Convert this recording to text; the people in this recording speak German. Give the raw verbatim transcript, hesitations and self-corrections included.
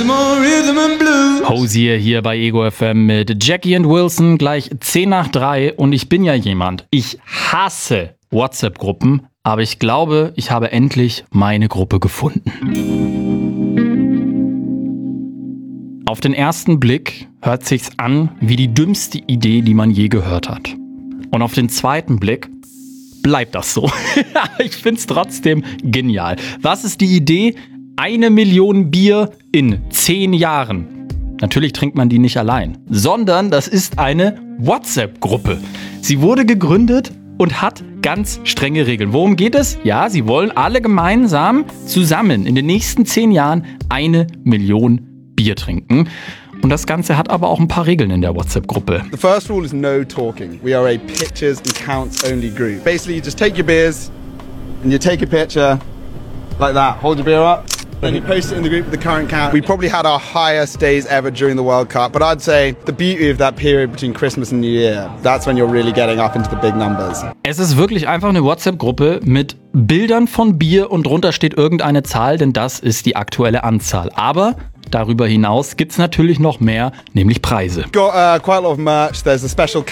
some more rhythm and blues. Hosier hier bei Ego F M mit Jackie und Wilson, gleich zehn nach drei. Und ich bin ja jemand, ich hasse WhatsApp-Gruppen, aber ich glaube, ich habe endlich meine Gruppe gefunden. Auf den ersten Blick hört sich's an wie die dümmste Idee, die man je gehört hat. Und auf den zweiten Blick bleibt das so. Ich find's trotzdem genial. Was ist die Idee? Eine Million Bier in zehn Jahren. Natürlich trinkt man die nicht allein, sondern das ist eine WhatsApp-Gruppe. Sie wurde gegründet und hat ganz strenge Regeln. Worum geht es? Ja, sie wollen alle gemeinsam zusammen in den nächsten zehn Jahren eine Million Bier trinken. Und das Ganze hat aber auch ein paar Regeln in der WhatsApp-Gruppe. The first rule is no talking. We are a pictures and counts only group. Basically, you just take your beers and you take a picture like that. Hold your beer up. Then you post it in the group with the current count. We probably had our highest days ever during the World Cup, but I'd say the beauty of that period between Christmas and New Year, that's when you're really getting up into the big numbers. Es ist wirklich einfach eine WhatsApp-Gruppe mit Bildern von Bier und drunter steht irgendeine Zahl, denn das ist die aktuelle Anzahl. Aber darüber hinaus gibt's natürlich noch mehr, nämlich Preise. Got uh, quite a lot of merch. There's a special